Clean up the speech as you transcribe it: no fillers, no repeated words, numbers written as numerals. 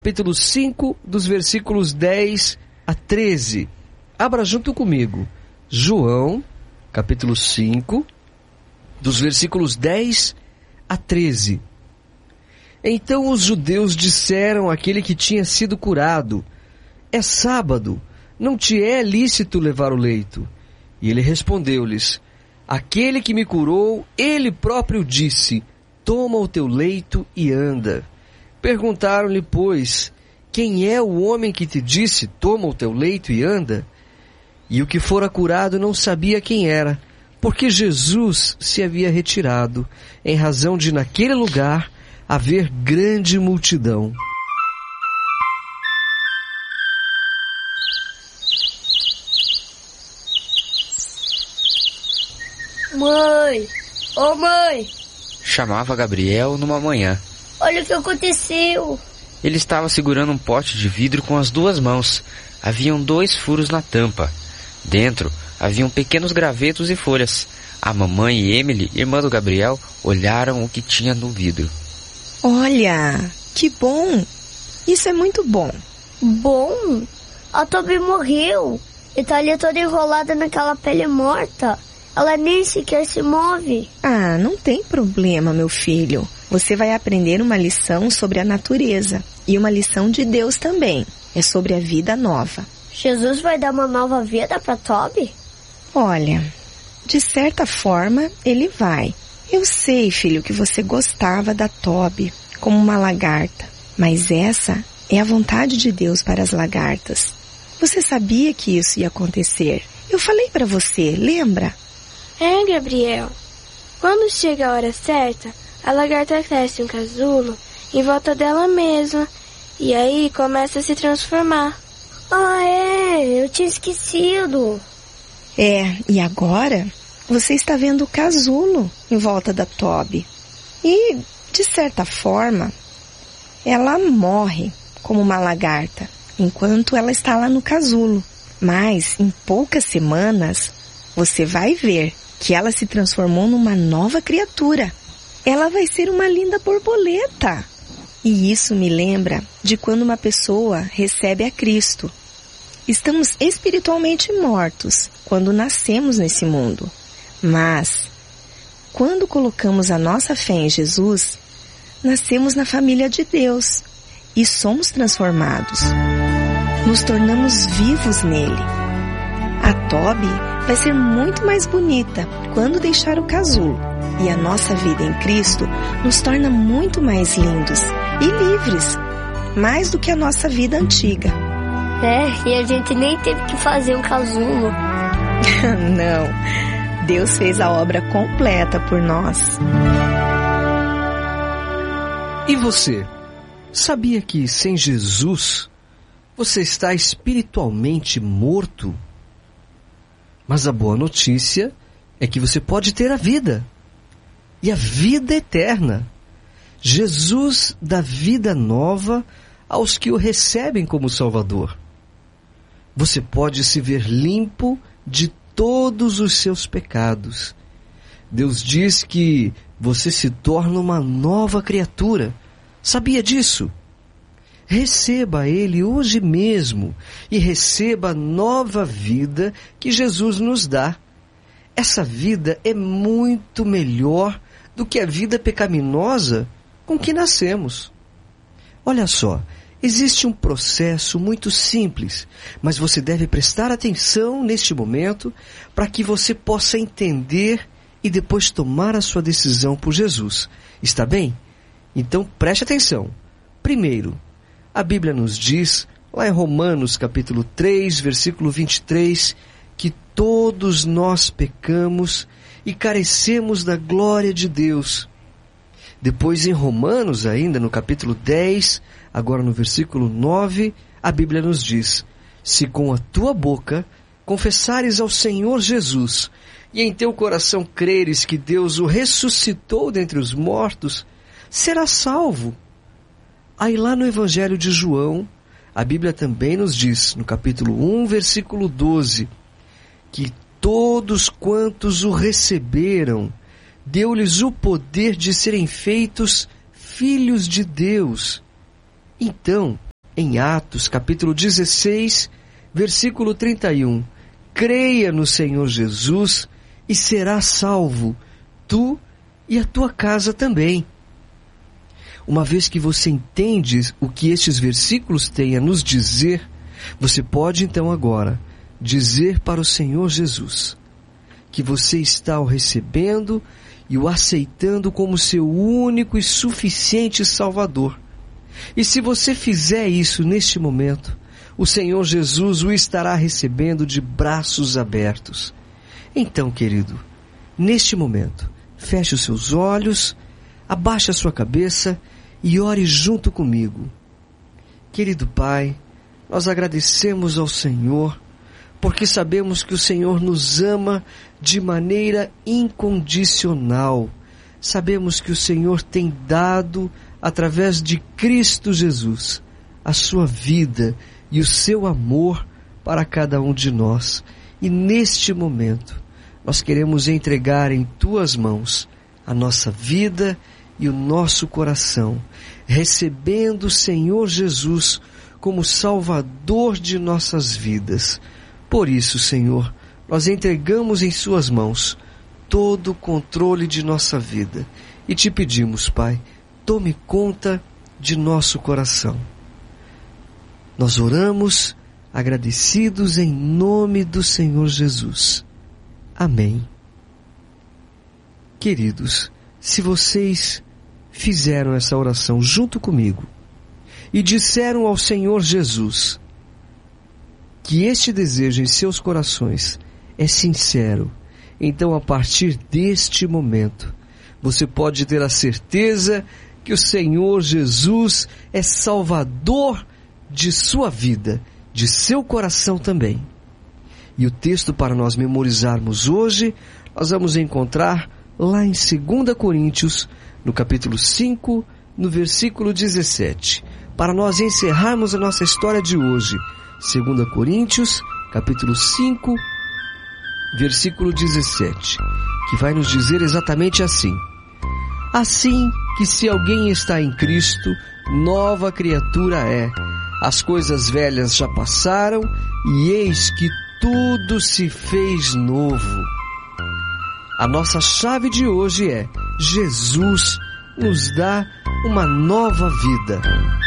capítulo 5, dos versículos 10 a 13. Abra junto comigo. João, capítulo 5, dos versículos 10 a 13. Então os judeus disseram àquele que tinha sido curado: é sábado, não te é lícito levar o leito. E ele respondeu-lhes: aquele que me curou, ele próprio disse: toma o teu leito e anda. Perguntaram-lhe, pois, quem é o homem que te disse: toma o teu leito e anda? E o que fora curado não sabia quem era, porque Jesus se havia retirado, em razão de naquele lugar haver grande multidão. Mãe! Ô mãe! Chamava Gabriel numa manhã. Olha o que aconteceu! Ele estava segurando um pote de vidro com as duas mãos. Haviam 2 furos na tampa. Dentro haviam pequenos gravetos e folhas. A mamãe e Emily, irmã do Gabriel, olharam o que tinha no vidro. Olha, que bom! Isso é muito bom. Bom? A Toby morreu e tá ali toda enrolada naquela pele morta. Ela nem sequer se move. Ah, não tem problema, meu filho. Você vai aprender uma lição sobre a natureza e uma lição de Deus também. É sobre a vida nova. Jesus vai dar uma nova vida para Toby? Olha, de certa forma, ele vai. Eu sei, filho, que você gostava da Toby como uma lagarta, mas essa é a vontade de Deus para as lagartas. Você sabia que isso ia acontecer? Eu falei para você, lembra? É, Gabriel. Quando chega a hora certa, a lagarta cresce um casulo em volta dela mesma e aí começa a se transformar. Ah, é? Eu tinha esquecido. É, e agora você está vendo o casulo em volta da Toby. E, de certa forma, ela morre como uma lagarta enquanto ela está lá no casulo. Mas, em poucas semanas, você vai ver que ela se transformou numa nova criatura. Ela vai ser uma linda borboleta. E isso me lembra de quando uma pessoa recebe a Cristo. Estamos espiritualmente mortos quando nascemos nesse mundo. Mas, quando colocamos a nossa fé em Jesus, nascemos na família de Deus e somos transformados. Nos tornamos vivos nele. A Toby vai ser muito mais bonita quando deixar o casulo. E a nossa vida em Cristo nos torna muito mais lindos e livres, mais do que a nossa vida antiga. É, e a gente nem teve que fazer um casulo. Não, Deus fez a obra completa por nós. E você, sabia que sem Jesus você está espiritualmente morto? Mas a boa notícia é que você pode ter a vida. E a vida eterna. Jesus dá vida nova aos que o recebem como Salvador. Você pode se ver limpo de todos os seus pecados. Deus diz que você se torna uma nova criatura. Sabia disso? Receba Ele hoje mesmo e receba a nova vida que Jesus nos dá. Essa vida é muito melhor do que a vida pecaminosa com que nascemos. Olha só, existe um processo muito simples, mas você deve prestar atenção neste momento para que você possa entender e depois tomar a sua decisão por Jesus. Está bem? Então preste atenção. Primeiro, a Bíblia nos diz, lá em Romanos capítulo 3, versículo 23, que todos nós pecamos e carecemos da glória de Deus. Depois em Romanos, ainda no capítulo 10, agora no versículo 9, a Bíblia nos diz: se com a tua boca confessares ao Senhor Jesus e em teu coração creres que Deus o ressuscitou dentre os mortos, serás salvo. Aí lá no Evangelho de João, a Bíblia também nos diz, no capítulo 1, versículo 12, que todos quantos o receberam, deu-lhes o poder de serem feitos filhos de Deus. Então, em Atos, capítulo 16, versículo 31. Creia no Senhor Jesus e serás salvo, tu e a tua casa também. Uma vez que você entende o que estes versículos têm a nos dizer, você pode então agora dizer para o Senhor Jesus que você está o recebendo e o aceitando como seu único e suficiente Salvador. E se você fizer isso neste momento, o Senhor Jesus o estará recebendo de braços abertos. Então, querido, neste momento, feche os seus olhos, abaixe a sua cabeça e ore junto comigo. Querido Pai, nós agradecemos ao Senhor, porque sabemos que o Senhor nos ama de maneira incondicional. Sabemos que o Senhor tem dado, através de Cristo Jesus, a sua vida e o seu amor para cada um de nós. E neste momento, nós queremos entregar em tuas mãos a nossa vida e o nosso coração, recebendo o Senhor Jesus como Salvador de nossas vidas. Por isso, Senhor, nós entregamos em suas mãos todo o controle de nossa vida e te pedimos, Pai, tome conta de nosso coração. Nós oramos agradecidos em nome do Senhor Jesus. Amém. Queridos, se vocês fizeram essa oração junto comigo e disseram ao Senhor Jesus que este desejo em seus corações é sincero, então a partir deste momento, você pode ter a certeza que o Senhor Jesus é Salvador de sua vida, de seu coração também. E o texto para nós memorizarmos hoje, nós vamos encontrar lá em 2 Coríntios, no capítulo 5, no versículo 17. Para nós encerrarmos a nossa história de hoje, 2 Coríntios, capítulo 5, versículo 17, que vai nos dizer exatamente assim: assim que se alguém está em Cristo, nova criatura é. As coisas velhas já passaram e eis que tudo se fez novo. A nossa chave de hoje é: Jesus nos dá uma nova vida.